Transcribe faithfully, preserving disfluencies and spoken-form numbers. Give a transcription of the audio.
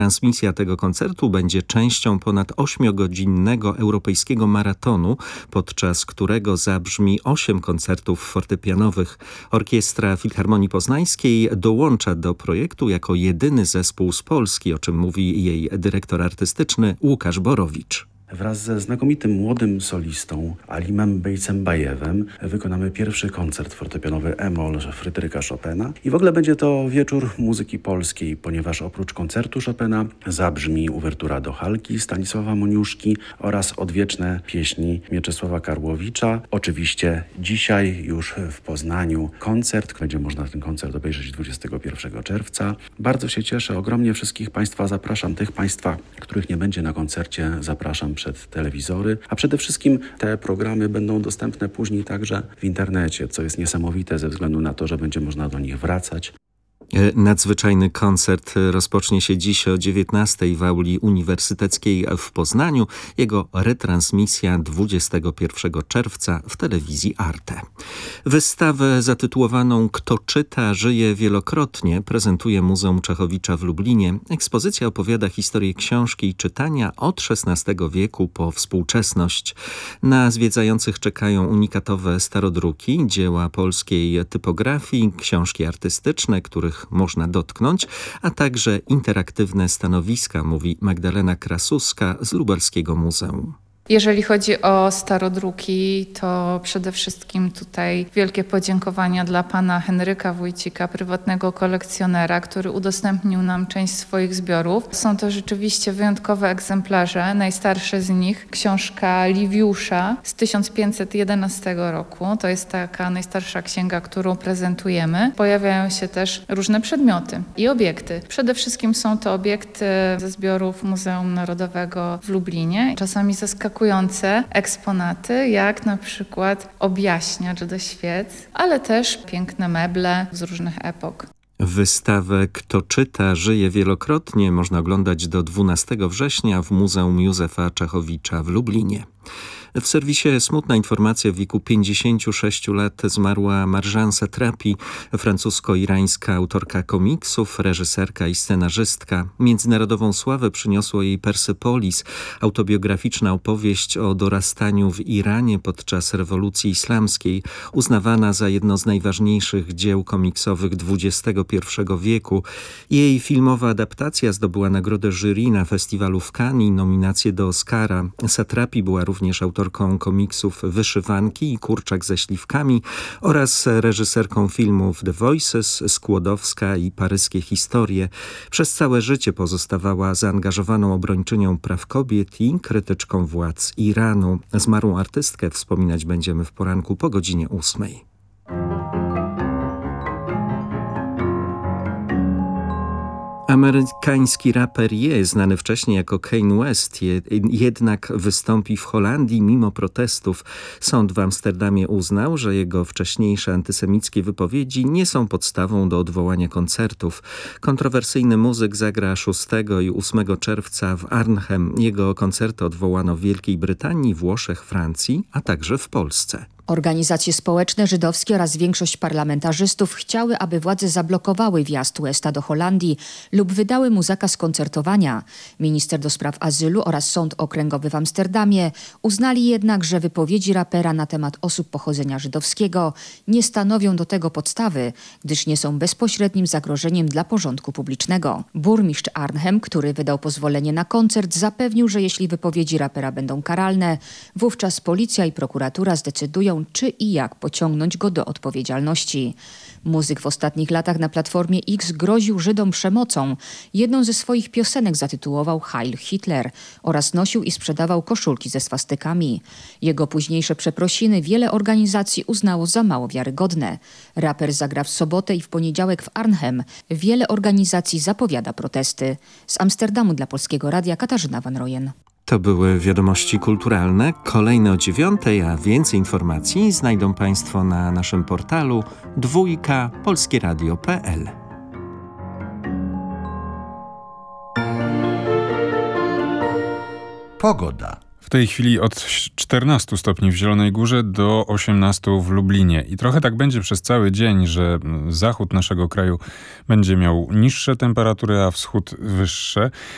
Transmisja tego koncertu będzie częścią ponad ośmiogodzinnego europejskiego maratonu, podczas którego zabrzmi osiem koncertów fortepianowych. Orkiestra Filharmonii Poznańskiej dołącza do projektu jako jedyny zespół z Polski, o czym mówi jej dyrektor artystyczny Łukasz Borowicz. Wraz ze znakomitym młodym solistą Alimem Bejcembajewem wykonamy pierwszy koncert fortepianowy E-moll Fryderyka Chopina. I w ogóle będzie to wieczór muzyki polskiej, ponieważ oprócz koncertu Chopina zabrzmi uwertura do Halki Stanisława Moniuszki oraz odwieczne pieśni Mieczysława Karłowicza. Oczywiście dzisiaj już w Poznaniu koncert. Będzie można ten koncert obejrzeć dwudziestego pierwszego czerwca. Bardzo się cieszę, ogromnie wszystkich Państwa zapraszam. Tych Państwa, których nie będzie na koncercie, zapraszam przed telewizory, a przede wszystkim te programy będą dostępne później także w internecie, co jest niesamowite ze względu na to, że będzie można do nich wracać. Nadzwyczajny koncert rozpocznie się dziś o dziewiętnastej w auli uniwersyteckiej w Poznaniu. Jego retransmisja dwudziestego pierwszego czerwca w telewizji Arte. Wystawę zatytułowaną „Kto czyta, żyje wielokrotnie” prezentuje Muzeum Czechowicza w Lublinie. Ekspozycja opowiada historię książki i czytania od szesnastego wieku po współczesność. Na zwiedzających czekają unikatowe starodruki, dzieła polskiej typografii, książki artystyczne, których można dotknąć, a także interaktywne stanowiska, mówi Magdalena Krasuska z Lubelskiego Muzeum. Jeżeli chodzi o starodruki, to przede wszystkim tutaj wielkie podziękowania dla pana Henryka Wójcika, prywatnego kolekcjonera, który udostępnił nam część swoich zbiorów. Są to rzeczywiście wyjątkowe egzemplarze. Najstarszy z nich, książka Liwiusza z tysiąc pięćset jedenastego roku. To jest taka najstarsza księga, którą prezentujemy. Pojawiają się też różne przedmioty i obiekty. Przede wszystkim są to obiekty ze zbiorów Muzeum Narodowego w Lublinie. Czasami zaskakujące eksponaty, jak na przykład objaśniacz do świec, ale też piękne meble z różnych epok. Wystawę „Kto czyta, żyje wielokrotnie” można oglądać do dwunastego września w Muzeum Józefa Czechowicza w Lublinie. W serwisie smutna informacja: w wieku pięćdziesięciu sześciu lat zmarła Marjane Satrapi, francusko-irańska autorka komiksów, reżyserka i scenarzystka. Międzynarodową sławę przyniosło jej Persepolis, autobiograficzna opowieść o dorastaniu w Iranie podczas rewolucji islamskiej, uznawana za jedno z najważniejszych dzieł komiksowych dwudziestego pierwszego wieku. Jej filmowa adaptacja zdobyła nagrodę jury na festiwalu w Cannes i nominację do Oscara. Satrapi była również autorką autorką komiksów Wyszywanki i Kurczak ze śliwkami oraz reżyserką filmów The Voices, Skłodowska i Paryskie historie. Przez całe życie pozostawała zaangażowaną obrończynią praw kobiet i krytyczką władz Iranu. Zmarłą artystkę wspominać będziemy w poranku po godzinie ósmej. Amerykański raper Ye, znany wcześniej jako Kanye West, jednak wystąpi w Holandii mimo protestów. Sąd w Amsterdamie uznał, że jego wcześniejsze antysemickie wypowiedzi nie są podstawą do odwołania koncertów. Kontrowersyjny muzyk zagra szóstego i ósmego czerwca w Arnhem. Jego koncerty odwołano w Wielkiej Brytanii, Włoszech, Francji, a także w Polsce. Organizacje społeczne żydowskie oraz większość parlamentarzystów chciały, aby władze zablokowały wjazd Westa do Holandii lub wydały mu zakaz koncertowania. Minister do spraw azylu oraz Sąd Okręgowy w Amsterdamie uznali jednak, że wypowiedzi rapera na temat osób pochodzenia żydowskiego nie stanowią do tego podstawy, gdyż nie są bezpośrednim zagrożeniem dla porządku publicznego. Burmistrz Arnhem, który wydał pozwolenie na koncert, zapewnił, że jeśli wypowiedzi rapera będą karalne, wówczas policja i prokuratura zdecydują, czy i jak pociągnąć go do odpowiedzialności. Muzyk w ostatnich latach na Platformie X groził Żydom przemocą. Jedną ze swoich piosenek zatytułował Heil Hitler oraz nosił i sprzedawał koszulki ze swastykami. Jego późniejsze przeprosiny wiele organizacji uznało za mało wiarygodne. Raper zagra w sobotę i w poniedziałek w Arnhem. Wiele organizacji zapowiada protesty. Z Amsterdamu dla Polskiego Radia Katarzyna Van Rojen. To były wiadomości kulturalne. Kolejne o dziewiątej, a więcej informacji znajdą Państwo na naszym portalu dwójka polskieradio kropka p l. Pogoda. W tej chwili od czternastu stopni w Zielonej Górze do osiemnastu w Lublinie. I trochę tak będzie przez cały dzień, że zachód naszego kraju będzie miał niższe temperatury, a wschód wyższe.